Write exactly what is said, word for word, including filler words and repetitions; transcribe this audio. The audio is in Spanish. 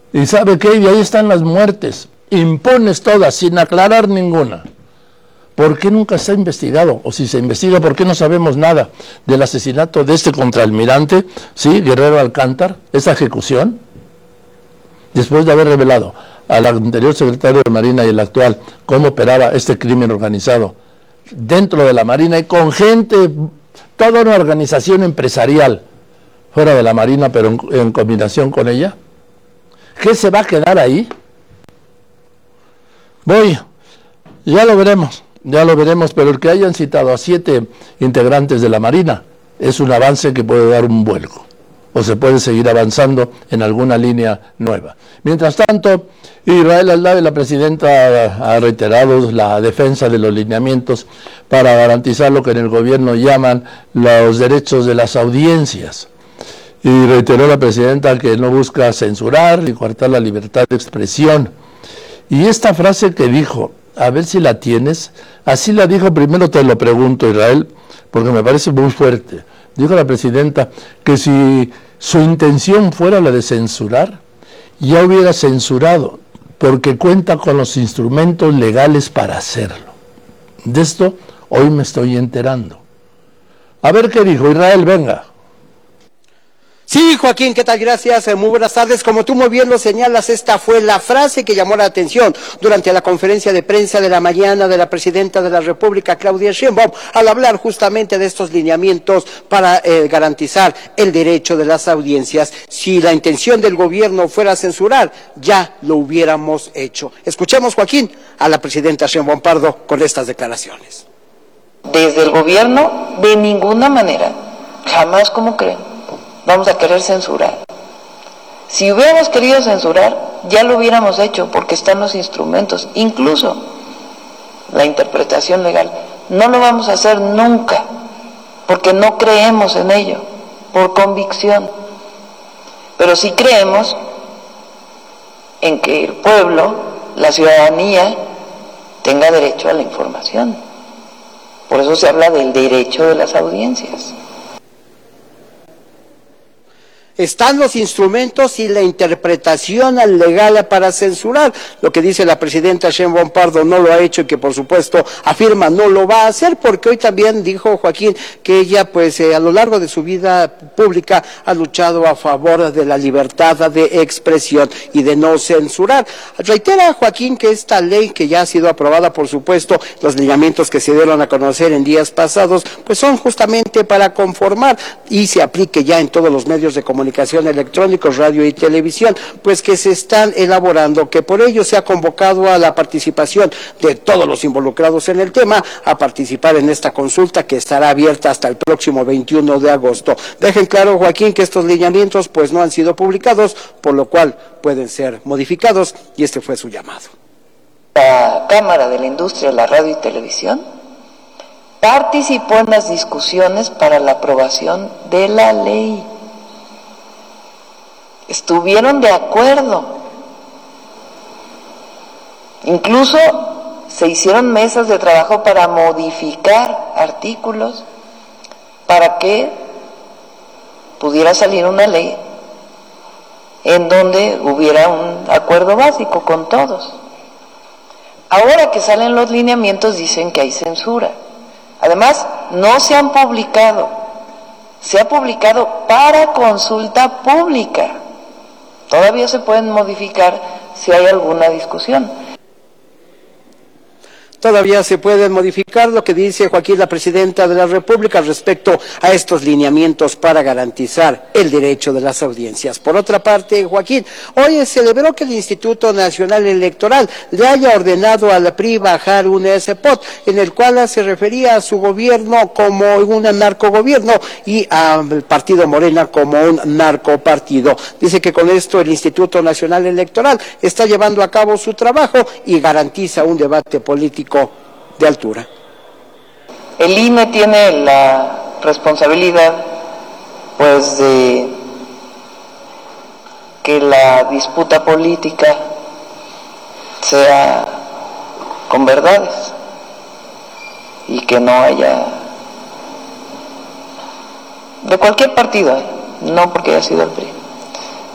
Y ¿sabe qué? Y ahí están las muertes, impones todas, sin aclarar ninguna. ¿Por qué nunca se ha investigado? O si se investiga, ¿por qué no sabemos nada del asesinato de este contraalmirante, sí, Guerrero Alcántar, esa ejecución? Después de haber revelado al anterior secretario de Marina y el actual cómo operaba este crimen organizado dentro de la Marina y con gente, toda una organización empresarial fuera de la Marina, pero en, en combinación con ella, ¿qué se va a quedar ahí? Voy, ya lo veremos. Ya lo veremos, pero el que hayan citado a siete integrantes de la Marina es un avance que puede dar un vuelco, o se puede seguir avanzando en alguna línea nueva. Mientras tanto, Israel Aldave, la presidenta, ha reiterado la defensa de los lineamientos para garantizar lo que en el gobierno llaman los derechos de las audiencias. Y reiteró la presidenta que no busca censurar ni coartar la libertad de expresión. Y esta frase que dijo, a ver si la tienes, así la dijo, primero te lo pregunto, Israel, porque me parece muy fuerte. Dijo la presidenta que si su intención fuera la de censurar, ya hubiera censurado, porque cuenta con los instrumentos legales para hacerlo. De esto hoy me estoy enterando. A ver qué dijo, Israel, venga. Sí, Joaquín, ¿qué tal? Gracias, muy buenas tardes. Como tú muy bien lo señalas, esta fue la frase que llamó la atención durante la conferencia de prensa de la mañana de la presidenta de la República, Claudia Sheinbaum, al hablar justamente de estos lineamientos para eh, garantizar el derecho de las audiencias. Si la intención del gobierno fuera censurar, ya lo hubiéramos hecho. Escuchemos, Joaquín, a la presidenta Sheinbaum Pardo con estas declaraciones. Desde el gobierno, de ninguna manera, jamás, como creen, vamos a querer censurar. Si hubiéramos querido censurar, ya lo hubiéramos hecho, porque están los instrumentos, incluso la interpretación legal. No lo vamos a hacer nunca, porque no creemos en ello, por convicción. Pero sí creemos en que el pueblo, la ciudadanía, tenga derecho a la información. Por eso se habla del derecho de las audiencias. Están los instrumentos y la interpretación legal para censurar. Lo que dice la presidenta Sheinbaum Pardo no lo ha hecho y que por supuesto afirma no lo va a hacer, porque hoy también dijo Joaquín que ella pues eh, a lo largo de su vida pública ha luchado a favor de la libertad de expresión y de no censurar. Reitera Joaquín que esta ley, que ya ha sido aprobada por supuesto, los lineamientos que se dieron a conocer en días pasados, pues son justamente para conformar y se aplique ya en todos los medios de comunicación comunicación electrónicos, radio y televisión, pues que se están elaborando, que por ello se ha convocado a la participación de todos los involucrados en el tema a participar en esta consulta que estará abierta hasta el próximo veintiuno de agosto. Dejen claro, Joaquín, que estos lineamientos pues no han sido publicados, por lo cual pueden ser modificados y este fue su llamado. La Cámara de la Industria de la Radio y Televisión participó en las discusiones para la aprobación de la ley. Estuvieron de acuerdo, incluso se hicieron mesas de trabajo para modificar artículos para que pudiera salir una ley en donde hubiera un acuerdo básico con todos. Ahora que salen los lineamientos dicen que hay censura. Además, no se han publicado, se ha publicado para consulta pública. Todavía se pueden modificar si hay alguna discusión. Todavía se pueden modificar, lo que dice Joaquín, la presidenta de la República, respecto a estos lineamientos para garantizar el derecho de las audiencias. Por otra parte, Joaquín, hoy celebró que el Instituto Nacional Electoral le haya ordenado a la P R I bajar un spot en el cual se refería a su gobierno como un narcogobierno y al partido Morena como un narcopartido. Dice que con esto el Instituto Nacional Electoral está llevando a cabo su trabajo y garantiza un debate político de altura. El I N E tiene la responsabilidad, pues, de que la disputa política sea con verdades y que no haya, de cualquier partido, no porque haya sido el P R I.